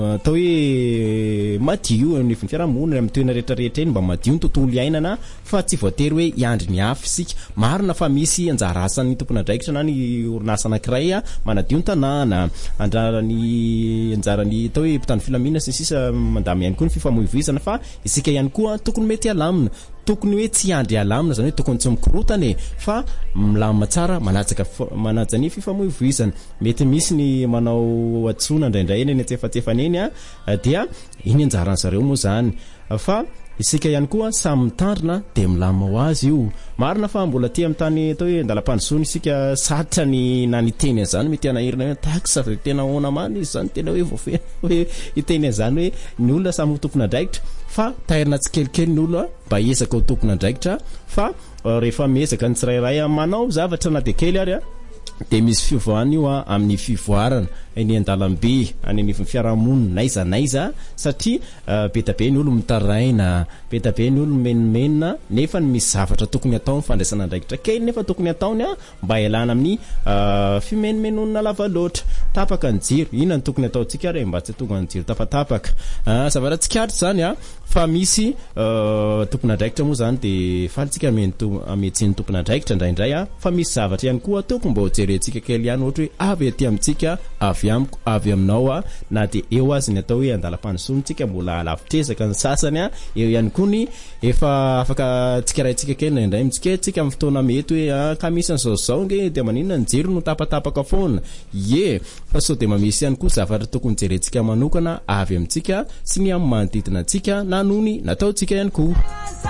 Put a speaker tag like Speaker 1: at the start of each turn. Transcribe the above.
Speaker 1: atao hoe madio ny fiarahamonina amin'ny toerana rehetrarehetra eny mba madio ny tontolo iainana fa tsy voatery hoe iandry ny afy isika. Marina fa misy anjara asan'ny tompon'andraikitra na ny orinasa anankiray manadio ny tanàna, anjarany anjarany atao hoe mpitandro filaminana sy sisa mandamy ihany koa ny fifamoivoizana fa isika ihany koa tokony mety alamina. Tokony hoe tsy andry alamina zany hoe tokony tsy mikorotana fa milamina tsara manaja ny fifamoivoizana. Mety misy ny manao atsona indraindray eny antsefatsefana eny dia iny anjarany zareo moa zany fa isika ihany koa samy mitandrina de milamina ho azy io. Marina fa mbola aty amin'ny tany atao hoe andalam-pandrosoana isika sarotra ny na ny teny zany mety anahirina hoe taxa fa tena ona man izy zany tena hoe voafena hoe iteny zany hoe ny olona samy tompon'andraikitra fa tairina tsikelikely ny olona mba ezaka ho tompon'andraikitra fa rehefa miezaka ny tsirairay manao zavatra na de kely ary de misy fivoahana io amin'ny fivoarana eny an-dalambe any ny fiarahamonina naiza satria be da be ny olo mitaraina, be da be ny olo menomenina nefa misy zavatra tokony atao ny fandraisana andraikitra kely nefa tokony ataony mba ialana amin'ny fimenomenona lava loatra. Tapaka ny jiro, inona ny tokony ataontsika ary mba tsy tonga ny jiro tapatapaka. Zavatra tsikatra zany fa misy tompon'andraikitra moa zany de falitsika ametsiny tompon'andraikitra indraindray fa misy zavatra ihany koa tokony mba hojerentsika kely ihany ohatra hoe avy aty amintsika avy amiko avy aminao na de eo azy ny atao hoe andalam-pandrosoantsika mbola lavitresaka ny sasany eo ihany koa ny efa afaka tsikaraintsika kely indraindray mitsika amin'ny fotoana mety hoe ka misy an'izao nge de maninona ny jiro no tapatapaka foana fa so de mamisy ihany koa zavatra tokony jerentsika manokana avy amintsika sy ny amin'ny manodidina antsika na nony nataontsika ihany koa.